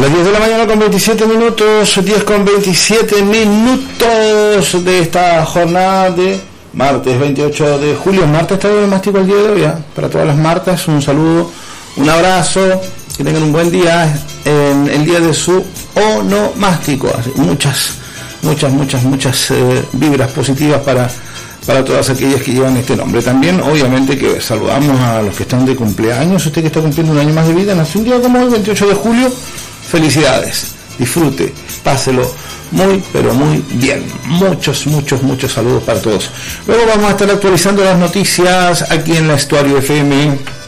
Las 10 de la mañana con 27 minutos, 10 con 27 minutos de esta jornada de martes 28 de julio. Marta está de mástico el día de hoy, ¿eh? Para todas las Martas, un saludo, un abrazo, que tengan un buen día en el día de su onomástico. Muchas vibras positivas para todas aquellas que llevan este nombre. También, obviamente, que saludamos a los que están de cumpleaños. Usted que está cumpliendo un año más de vida, nació un día como hoy, 28 de julio. Felicidades, disfrute, páselo muy, pero muy bien. Muchos saludos para todos. Luego vamos a estar actualizando las noticias aquí en la Estuario FM